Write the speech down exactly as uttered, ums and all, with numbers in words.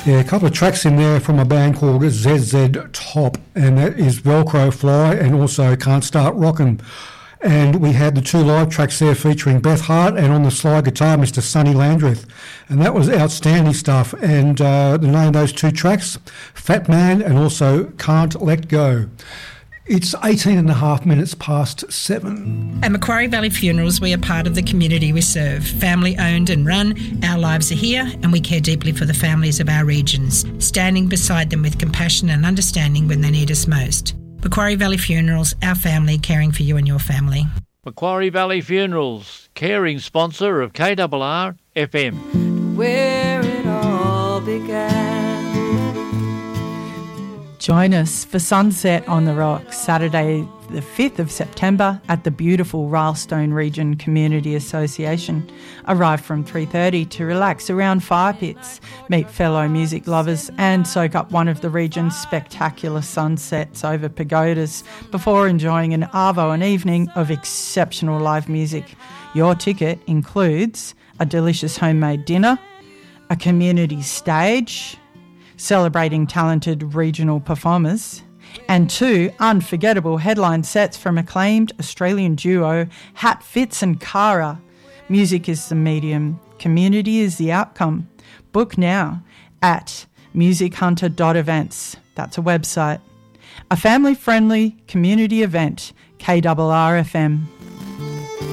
Yeah, a couple of tracks in there from a band called Z Z Top, and that is Velcro Fly and also Can't Start Rockin'. And we had the two live tracks there featuring Beth Hart and on the slide guitar, Mister Sonny Landreth. And that was outstanding stuff. And uh, the name of those two tracks, Fat Man and also Can't Let Go. It's eighteen and a half minutes past seven. At Macquarie Valley Funerals, we are part of the community we serve. Family owned and run, our lives are here and we care deeply for the families of our regions, standing beside them with compassion and understanding when they need us most. Macquarie Valley Funerals, our family, caring for you and your family. Macquarie Valley Funerals, caring sponsor of K R R F M. Where it all began. Join us for Sunset on the Rocks, Saturday the fifth of September at the beautiful Rylstone Region Community Association. Arrive from three thirty to relax around fire pits, meet fellow music lovers and soak up one of the region's spectacular sunsets over pagodas before enjoying an arvo and evening of exceptional live music. Your ticket includes a delicious homemade dinner, a community stage celebrating talented regional performers, and two unforgettable headline sets from acclaimed Australian duo Hat Fitz and Cara. Music is the medium, community is the outcome. Book now at music hunter dot events. That's a website. A family-friendly community event, K R R F M.